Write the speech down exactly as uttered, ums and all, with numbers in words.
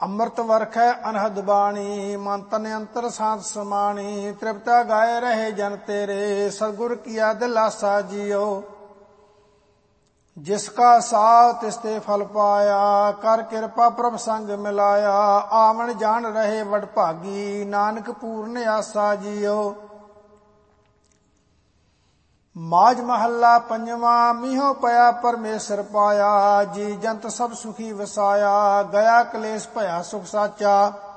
ਅੰਮ੍ਰਿਤ ਵਰਖੈ ਅਨਹਦ ਬਾਣੀ, ਮਨ ਤਨ ਅੰਤਰ ਸਾਧ ਸਮਾਣੀ। ਤ੍ਰਿਪਤਾ ਗਾਏ ਰਹੇ ਜਨ ਤੇਰੇ, ਸਤਿਗੁਰ ਕੀਆ ਦਿਲਾਸਾ ਜੀਓ। ਜਿਸ ਕਾ ਸਾਥ ਤਿਸ ਤੇ ਫਲ ਪਾਇਆ, ਕਰ ਕਿਰਪਾ ਪ੍ਰਭ ਸੰਗ ਮਿਲਾਇਆ। ਆਵਣ ਜਾਣ ਰਹੇ ਵਡ ਭਾਗੀ, ਨਾਨਕ ਪੂਰਨ ਆਸਾ ਜੀਓ। ਮਾਝ ਮਹੱਲਾ ਪੰਜਵਾਂ। ਮੀਹੋ ਪਿਆ ਪਰਮੇਸ਼ਰ ਪਾਇਆ, ਜੀ ਜੰਤ ਸਭ ਸੁਖੀ ਵਸਾਇਆ। ਗਿਆ ਕਲੇਸ਼ ਭਇਆ ਸੁਖ ਸਾਚਾ,